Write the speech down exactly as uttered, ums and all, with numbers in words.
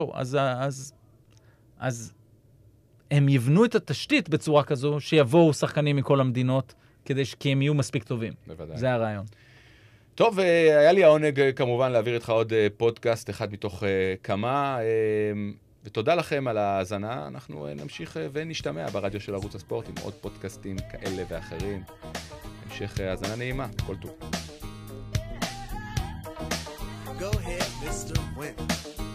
אז, אז, אז הם יבנו את התשתית בצורה כזו, שיבואו שחקנים מכל המדינות, כדי כי הם יהיו מספיק טובים. בוודאי. זה הרעיון. טוב, היה לי העונג כמובן להעביר איתך עוד פודקאסט, אחד מתוך כמה, ותודה לכם על ההאזנה. אנחנו נמשיך ונשתמע ברדיו של ערוץ הספורט עם עוד פודקאסטים כאלה ואחרים. המשך האזנה נעימה, כל טוב. Go ahead, Mister Win.